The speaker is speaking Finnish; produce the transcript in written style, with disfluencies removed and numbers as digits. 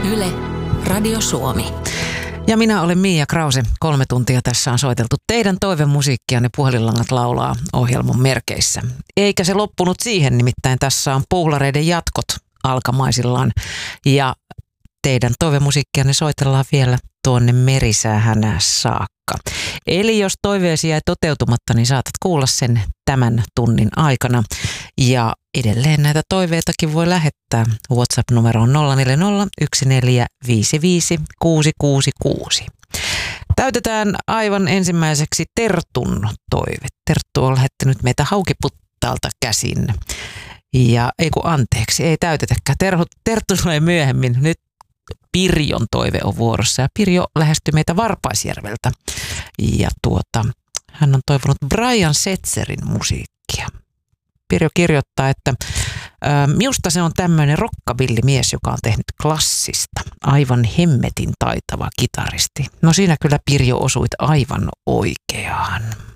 Yle, Radio Suomi. Ja minä olen Miia Krause. 3 tuntia tässä on soiteltu teidän toivemusiikkianne Puhelinlangat laulaa -ohjelman merkeissä. Eikä se loppunut siihen, nimittäin tässä on Puhlareiden jatkot alkamaisillaan. Ja teidän toivemusiikkianne soitellaan vielä tuonne merisäähän saakka. Eli jos toiveesi jäi toteutumatta, niin saatat kuulla sen tämän tunnin aikana. Ja edelleen näitä toiveitakin voi lähettää WhatsApp-numeroon 0401455666. Täytetään aivan ensimmäiseksi Tertun toive. Terttu on lähettänyt meitä Haukiputtaalta käsin. Ja ei täytetäkään. Terttu tulee myöhemmin. Nyt Pirjon toive on vuorossa ja Pirjo lähestyi meitä Varpaisjärveltä. Ja hän on toivonut Brian Setzerin musiikkia. Pirjo kirjoittaa, että minusta se on tämmöinen rockabilly-mies, joka on tehnyt klassista. Aivan hemmetin taitava kitaristi. No siinä kyllä Pirjo osuit aivan oikeaan.